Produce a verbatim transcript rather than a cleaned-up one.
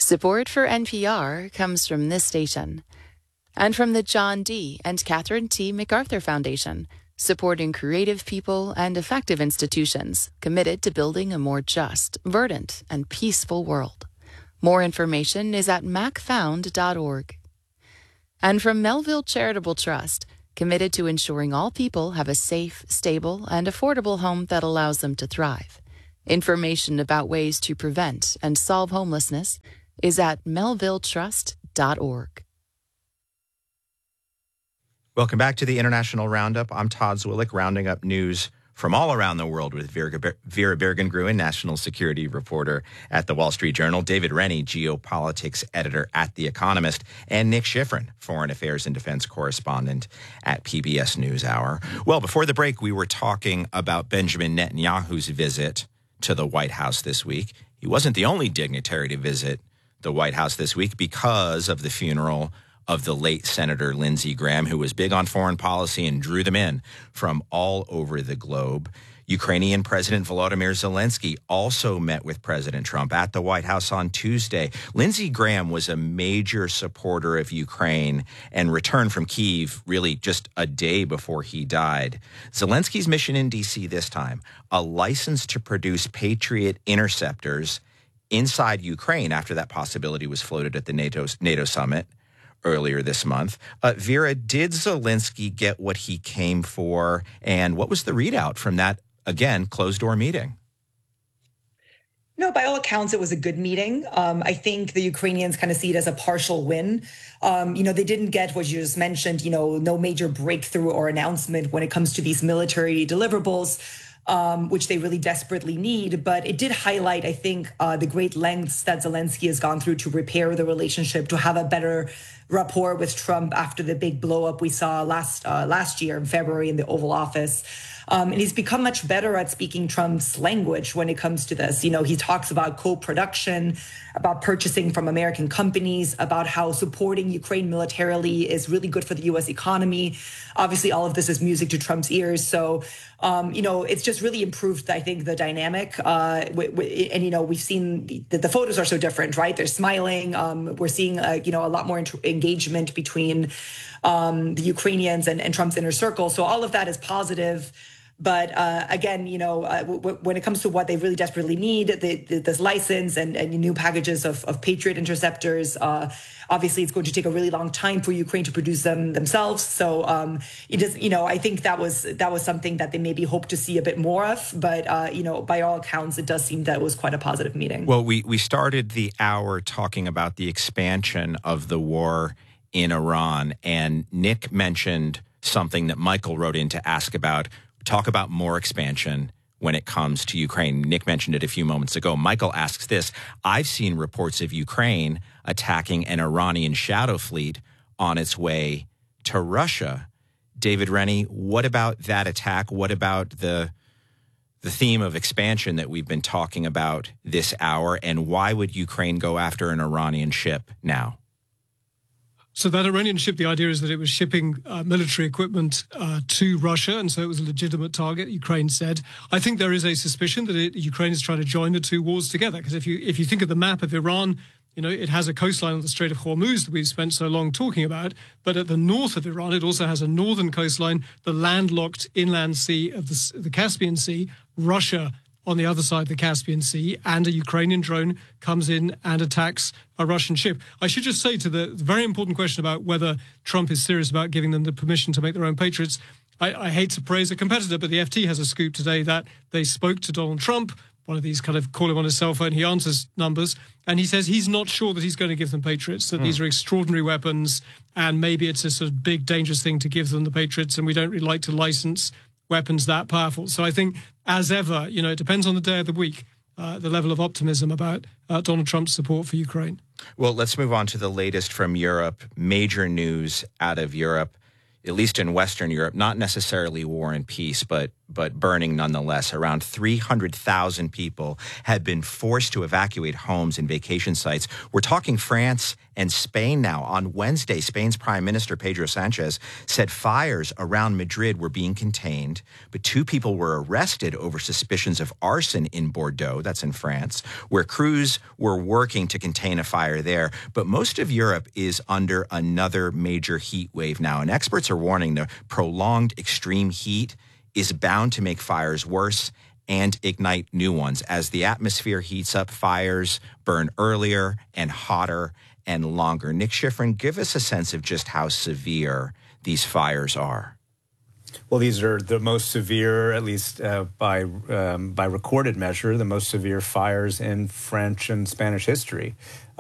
Support for N P R comes from this station and from the John D. and Catherine T. MacArthur Foundation, supporting creative people and effective institutions committed to building a more just, verdant, and peaceful world. More information is at mac found dot org. And from Melville Charitable Trust, committed to ensuring all people have a safe, stable, and affordable home that allows them to thrive. Information about ways to prevent and solve homelessness is at melville trust dot org. Welcome back to the International Roundup. I'm Todd Zwillich, rounding up news from all around the world with Vera, Vera Bergengruen, national security reporter at The Wall Street Journal, David Rennie, geopolitics editor at The Economist, and Nick Schifrin, foreign affairs and defense correspondent at P B S NewsHour. Well, before the break, we were talking about Benjamin Netanyahu's visit to the White House this week. He wasn't the only dignitary to visit the White House this week because of the funeral of the late Senator Lindsey Graham, who was big on foreign policy and drew them in from all over the globe. Ukrainian President Volodymyr Zelensky also met with President Trump at the White House on Tuesday. Lindsey Graham was a major supporter of Ukraine and returned from Kyiv really just a day before he died. Zelensky's mission in D C this time, a license to produce Patriot interceptors inside Ukraine after that possibility was floated at the NATO, NATO summit earlier this month. Uh, Vera, did Zelensky get what he came for? And what was the readout from that, again, closed-door meeting? No, by all accounts, it was a good meeting. Um, I think the Ukrainians kind of see it as a partial win. Um, you know, they didn't get what you just mentioned, you know, no major breakthrough or announcement when it comes to these military deliverables, um, which they really desperately need. But it did highlight, I think, uh, the great lengths that Zelensky has gone through to repair the relationship, to have a better rapport with Trump after the big blow up we saw last uh, last year in February in the Oval Office. Um, and he's become much better at speaking Trump's language when it comes to this. You know, he talks about co-production, about purchasing from American companies, about how supporting Ukraine militarily is really good for the U S economy. Obviously, all of this is music to Trump's ears. So, um, you know, it's just really improved, I think, the dynamic. Uh, w- w- and, you know, we've seen that the photos are so different, right? They're smiling. Um, we're seeing, uh, you know, a lot more int- engagement between um, the Ukrainians and, and Trump's inner circle. So all of that is positive. But uh, again, you know, uh, w- w- when it comes to what they really desperately need, the, the, this license and, and new packages of, of Patriot interceptors, uh, obviously it's going to take a really long time for Ukraine to produce them themselves. So um, it is, you know, I think that was that was something that they maybe hope to see a bit more of. But, uh, you know, by all accounts, it does seem that it was quite a positive meeting. Well, we, we started the hour talking about the expansion of the war in Iran. And Nick mentioned something that Michael wrote in to ask about. Talk about more expansion when it comes to Ukraine. Nick mentioned it a few moments ago. Michael asks this: I've seen reports of Ukraine attacking an Iranian shadow fleet on its way to Russia. David Rennie, what about that attack? What about the the theme of expansion that we've been talking about this hour? And why would Ukraine go after an Iranian ship now? So that Iranian ship, the idea is that it was shipping uh, military equipment uh, to Russia, and so it was a legitimate target, Ukraine said. I think there is a suspicion that it, Ukraine is trying to join the two wars together, because if you if you think of the map of Iran, you know, it has a coastline on the Strait of Hormuz that we've spent so long talking about, but at the north of Iran, it also has a northern coastline, the landlocked inland sea of the, the Caspian Sea, Russia on the other side of the Caspian Sea, and a Ukrainian drone comes in and attacks a Russian ship. I should just say to the very important question about whether Trump is serious about giving them the permission to make their own Patriots, I, I hate to praise a competitor, but the F T has a scoop today that they spoke to Donald Trump, one of these kind of call him on his cell phone, he answers numbers, and he says he's not sure that he's going to give them Patriots, that mm. these are extraordinary weapons, and maybe it's a sort of big, dangerous thing to give them the Patriots, and we don't really like to license weapons that powerful. So I think, as ever, you know, it depends on the day of the week, uh, the level of optimism about uh, Donald Trump's support for Ukraine. Well, let's move on to the latest from Europe. Major news out of Europe. at least in Western Europe, not necessarily war and peace, but but burning nonetheless. Around three hundred thousand people had been forced to evacuate homes and vacation sites. We're talking France and Spain now. On Wednesday, Spain's Prime Minister Pedro Sanchez said fires around Madrid were being contained, but two people were arrested over suspicions of arson in Bordeaux, that's in France, where crews were working to contain a fire there. But most of Europe is under another major heat wave now, and experts are warning the prolonged extreme heat is bound to make fires worse and ignite new ones. As the atmosphere heats up, fires burn earlier and hotter and longer. Nick Schifrin, give us a sense of just how severe these fires are. Well, these are the most severe, at least uh, by um, by recorded measure, the most severe fires in French and Spanish history.